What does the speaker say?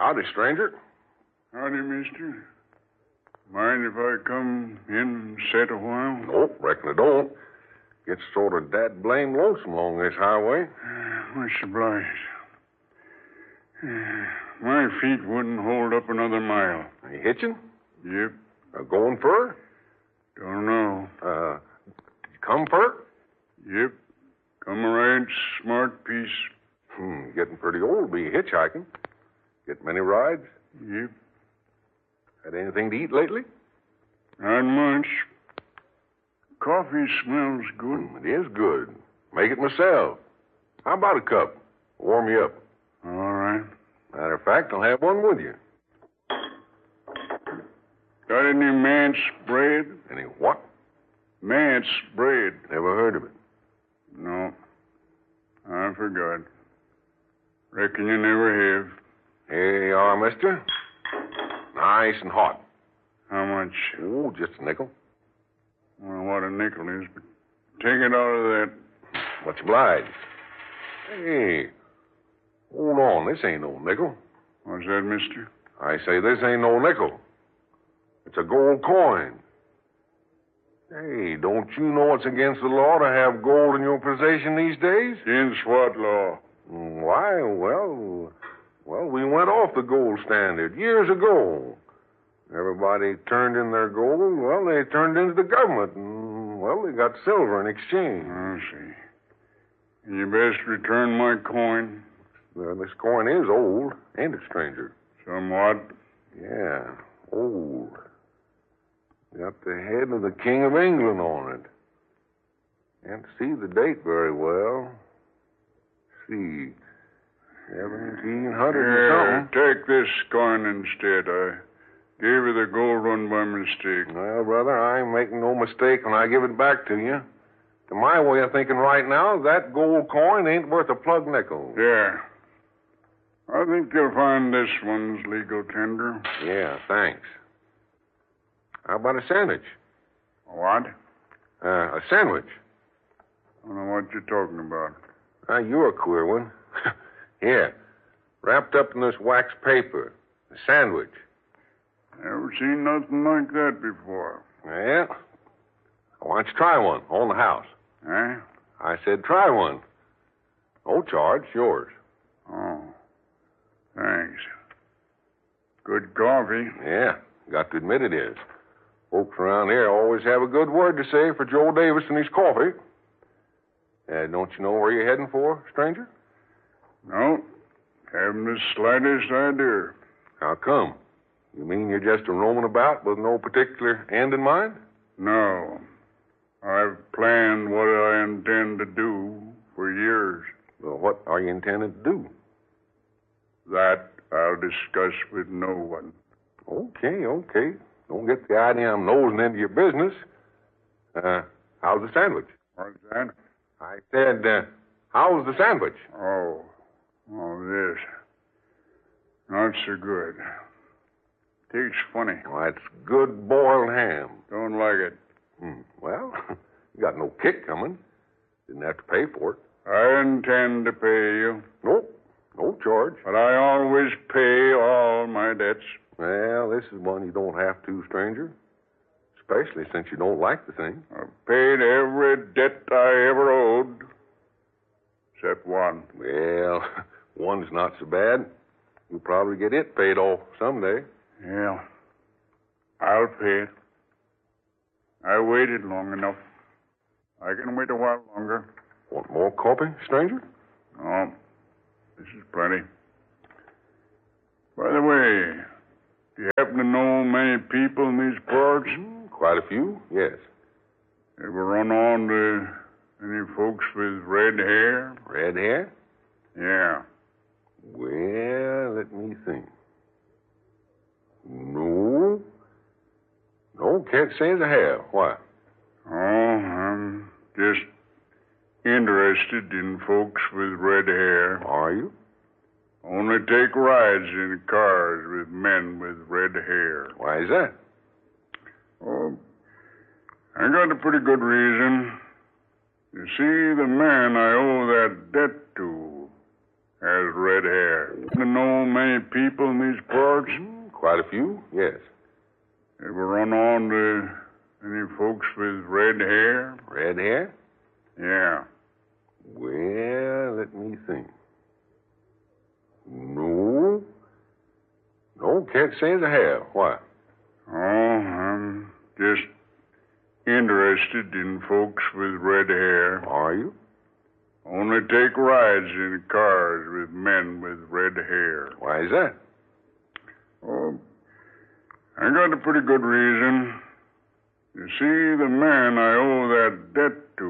Howdy, stranger. Howdy, mister. Mind if I come in and sit a while? Nope, reckon I don't. Gets sort of dad-blame lonesome along this highway. Much obliged. My feet wouldn't hold up another mile. Are you hitching? Yep. Going fur? Don't know. Come fur? Yep. Come a right smart piece. Getting pretty old to be hitchhiking. Get many rides? Yep. Had anything to eat lately? Not much. Coffee smells good. It is good. Make it myself. How about a cup? Warm you up. All right. Matter of fact, I'll have one with you. Got any manse bread? Any what? Manse bread. Never heard of it. No. I forgot. Reckon you never have. Here you are, mister. Nice and hot. How much? Oh, just a nickel. Well, what a nickel is, but take it out of that. Much obliged. Hey, hold on. This ain't no nickel. What's that, mister? I say this ain't no nickel. It's a gold coin. Hey, don't you know it's against the law to have gold in your possession these days? Against what law? Why, well, we went off the gold standard years ago. Everybody turned in their gold. Well, they turned into the government. And, well, they got silver in exchange. I see. You best return my coin. Well, this coin is old, ain't it, stranger? Somewhat. Yeah, old. Got the head of the King of England on it. Can't see the date very well. See, 1700 and something. Take this coin instead. I gave you the gold one by mistake. Well, brother, I ain't making no mistake when I give it back to you. To my way of thinking right now, that gold coin ain't worth a plug nickel. Yeah. I think you'll find this one's legal tender. Yeah, thanks. How about a sandwich? What? A sandwich. I don't know what you're talking about. You're a queer one. Here, wrapped up in this wax paper. A sandwich. Never seen nothing like that before. Yeah. Why don't you try one on the house? Eh? I said try one. No charge, yours. Oh. Thanks. Good coffee. Yeah, got to admit it is. Folks around here always have a good word to say for Joe Davis and his coffee. Don't you know where you're heading for, stranger? No. Haven't the slightest idea. How come? You mean you're just a roaming about with no particular end in mind? No. I've planned what I intend to do for years. Well, what are you intending to do? That I'll discuss with no one. Okay. Don't get the idea I'm nosing into your business. How's the sandwich? What's that? I said, how's the sandwich? Oh, this. Not so good. Tastes funny. Well, it's good boiled ham. Don't like it. Well, you got no kick coming. Didn't have to pay for it. I intend to pay you. Nope, no charge. But I always pay all my debts. Well, this is one you don't have to, stranger. Especially since you don't like the thing. I've paid every debt I ever owed. Except one. Well, one's not so bad. You'll probably get it paid off someday. Yeah. I'll pay it. I waited long enough. I can wait a while longer. Want more coffee, stranger? No. This is plenty. By the way, do you happen to know many people in these parts? Quite a few, yes. Ever run on to any folks with red hair? Red hair? Yeah. Well, let me think. No, can't say as I have. Why? Oh, I'm just interested in folks with red hair. Are you? Only take rides in cars with men with red hair. Why is that? Oh, I got a pretty good reason. You see, the man I owe that debt to has red hair. I know many many people in these parts? Quite a few, yes. Ever run on to any folks with red hair? Red hair? Yeah. Well, let me think. No. No, can't say as I have. Why? Oh, I'm just interested in folks with red hair. Are you? Only take rides in cars with men with red hair. Why is that? Oh, I got a pretty good reason. You see, the man I owe that debt to